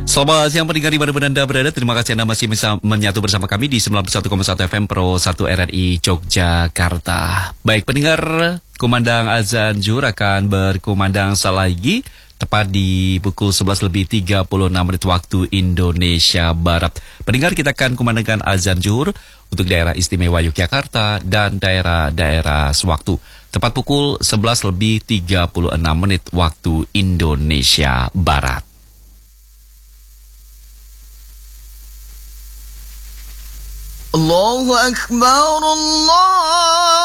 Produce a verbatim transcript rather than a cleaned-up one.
Selamat siang pendengar dimanapun Anda berada. Terima kasih Anda masih bisa menyatu bersama kami di sembilan puluh satu koma satu F M Pro satu R R I Yogyakarta. Baik pendengar, kumandang azan zuhur akan berkumandang selagi tepat di pukul sebelas lebih tiga puluh enam menit waktu Indonesia Barat. Pendengar, kita akan kumandangkan azan zuhur untuk daerah istimewa Yogyakarta dan daerah-daerah sewaktu. Tepat pukul sebelas lebih tiga puluh enam menit waktu Indonesia Barat. Allahu Akbar, Allah